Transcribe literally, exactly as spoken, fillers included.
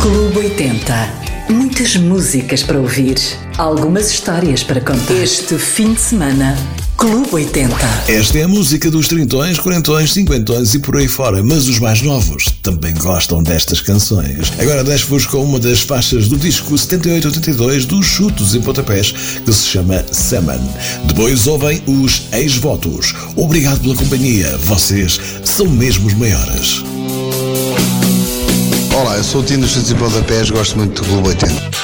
Clube oitenta. Muitas músicas para ouvir, algumas histórias para contar. Este fim de semana, Clube oitenta. Esta é a música dos trintões, quarentões, cinquentões e por aí fora, mas os mais novos também gostam destas canções. Agora deixo-vos com uma das faixas do disco setenta e oito oitenta e dois dos Chutos e Pontapés, que se chama Summer. Depois ouvem os ex-votos. Obrigado pela companhia, vocês são mesmo os maiores. Olá, eu sou o Tino dos Chutos e Pontapés, gosto muito do Clube oitenta.